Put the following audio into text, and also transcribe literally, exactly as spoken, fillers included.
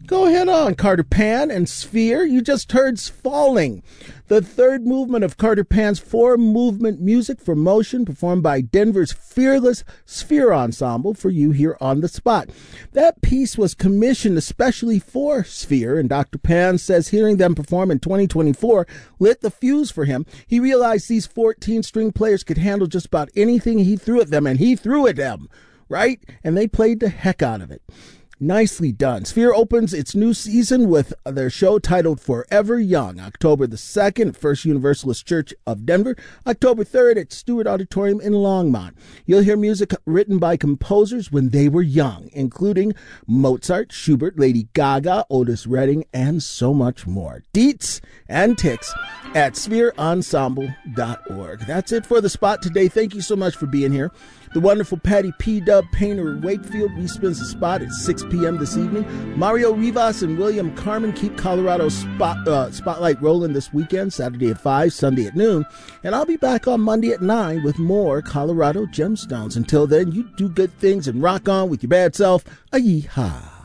Go ahead on, Carter Pan and Sphere. You just heard Falling, the third movement of Carter Pan's four-movement music for motion performed by Denver's fearless Sphere Ensemble for you here on the spot. That piece was commissioned especially for Sphere, and Doctor Pan says hearing them perform in twenty twenty-four lit the fuse for him. He realized these fourteen-string players could handle just about anything he threw at them, and he threw at them, right? And they played the heck out of it. Nicely done. Sphere opens its new season with their show titled Forever Young, October the second at First Universalist Church of Denver, October third at Stewart Auditorium in Longmont. You'll hear music written by composers when they were young, including Mozart, Schubert, Lady Gaga, Otis Redding, and so much more. Deets and ticks at sphere ensemble dot org. That's it for the spot today. Thank you so much for being here. The wonderful Patty P. Dub Painter in Wakefield respins the spot at six p.m. this evening. Mario Rivas and William Carmen keep Colorado's spot, uh, spotlight rolling this weekend, Saturday at five, Sunday at noon. And I'll be back on Monday at nine with more Colorado Gemstones. Until then, you do good things and rock on with your bad self. A-yee-haw.